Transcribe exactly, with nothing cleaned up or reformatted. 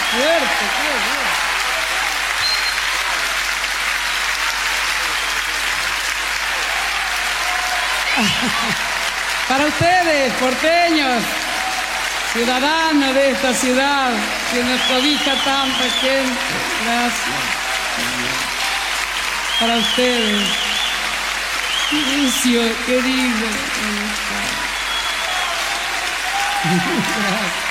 fuerte, qué bien. Para ustedes, porteños, ciudadanos de esta ciudad, que nos cobija tanta gente, gracias. Para ustedes, Lucio, querido. Gracias.